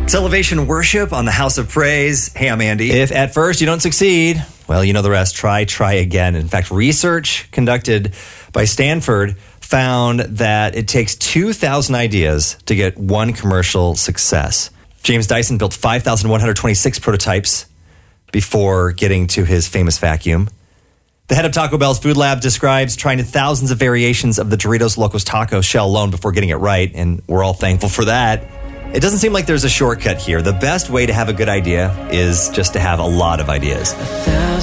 Elevation Worship on the House of Praise. Hey, I'm Andy. If at first you don't succeed, well, you know the rest. Try again. In fact, research conducted by Stanford found that it takes 2,000 ideas to get one commercial success. James Dyson built 5,126 prototypes before getting to his famous vacuum. The head of Taco Bell's Food Lab describes trying thousands of variations of the Doritos Locos Taco shell alone before getting it right, and we're all thankful for that. It doesn't seem like there's a shortcut here. The best way to have a good idea is just to have a lot of ideas.